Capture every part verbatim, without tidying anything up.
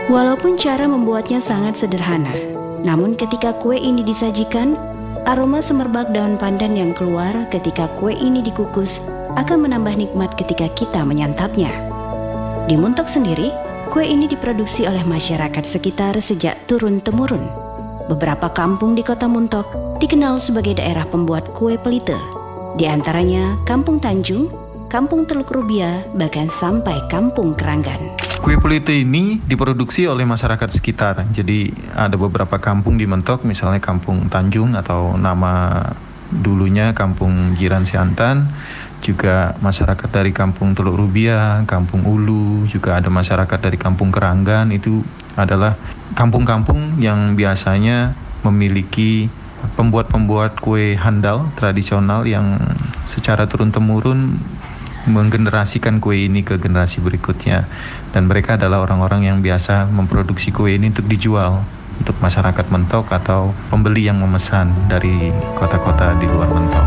Walaupun cara membuatnya sangat sederhana, namun ketika kue ini disajikan, aroma semerbak daun pandan yang keluar ketika kue ini dikukus akan menambah nikmat ketika kita menyantapnya. Di Muntok sendiri, kue ini diproduksi oleh masyarakat sekitar sejak turun-temurun. Beberapa kampung di kota Muntok dikenal sebagai daerah pembuat kue pelite. Di antaranya Kampung Tanjung, Kampung Teluk Rubia, bahkan sampai Kampung Keranggan. Kue pelite ini diproduksi oleh masyarakat sekitar. Jadi ada beberapa kampung di Mentok, misalnya Kampung Tanjung atau nama dulunya Kampung Jiran Siantan. Juga masyarakat dari Kampung Teluk Rubia, Kampung Ulu, juga ada masyarakat dari Kampung Keranggan. Itu adalah kampung-kampung yang biasanya memiliki pembuat-pembuat kue handal tradisional yang secara turun-temurun menggenerasikan kue ini ke generasi berikutnya. Dan mereka adalah orang-orang yang biasa memproduksi kue ini untuk dijual untuk masyarakat Mentok atau pembeli yang memesan dari kota-kota di luar Mentok.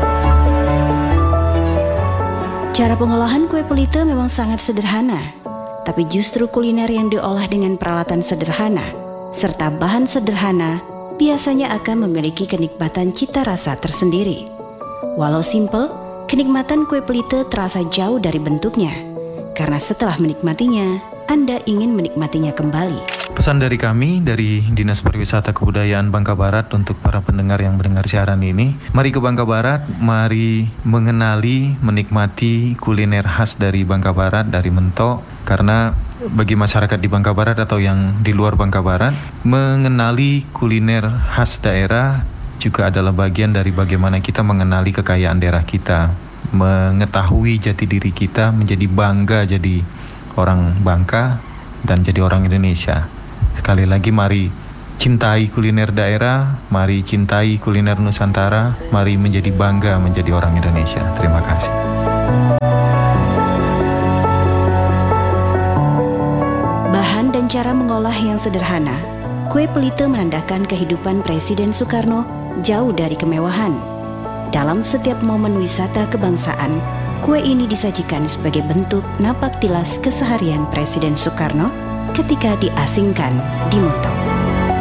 Cara pengolahan kue pelite memang sangat sederhana, tapi justru kuliner yang diolah dengan peralatan sederhana serta bahan sederhana biasanya akan memiliki kenikmatan cita rasa tersendiri. Walau simple, kenikmatan kue pelite terasa jauh dari bentuknya, karena setelah menikmatinya, Anda ingin menikmatinya kembali. Pesan dari kami, dari Dinas Pariwisata Kebudayaan Bangka Barat untuk para pendengar yang mendengar siaran ini, mari ke Bangka Barat, mari mengenali, menikmati kuliner khas dari Bangka Barat, dari Mentok, karena bagi masyarakat di Bangka Barat atau yang di luar Bangka Barat, mengenali kuliner khas daerah juga adalah bagian dari bagaimana kita mengenali kekayaan daerah kita, mengetahui jati diri kita, menjadi bangga jadi orang Bangka dan jadi orang Indonesia. Sekali lagi, mari cintai kuliner daerah, mari cintai kuliner Nusantara, mari menjadi bangga menjadi orang Indonesia. Terima kasih. Bahan dan cara mengolah yang sederhana, kue pelite menandakan kehidupan Presiden Soekarno jauh dari kemewahan. Dalam setiap momen wisata kebangsaan, kue ini disajikan sebagai bentuk napak tilas keseharian Presiden Soekarno ketika diasingkan di Muntok.